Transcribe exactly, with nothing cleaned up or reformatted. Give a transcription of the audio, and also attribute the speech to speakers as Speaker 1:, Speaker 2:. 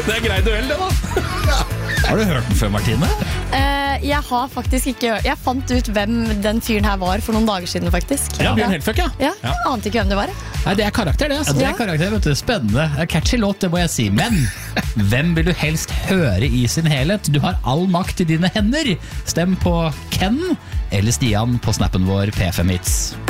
Speaker 1: Det er grei duell, det da.
Speaker 2: Har du hørt den før, Martine?
Speaker 3: Uh, jeg har faktisk ikke hørt. Jeg fant ut hvem den fyren her var for noen dager siden, faktisk.
Speaker 1: Ja, Bjørn Helføk, ja.
Speaker 3: Ja, jeg ante ikke hvem det var.
Speaker 1: Nei, det er karakter, det.
Speaker 2: Ja,
Speaker 1: Altså.
Speaker 2: det er karakter, vet du. Spennende. Catchy låt, det må jeg si. Men hvem vil du helst høre i sin helhet? Du har all makt i dine hender. Stem på Ken eller Stian på snappen vår P fem Hits.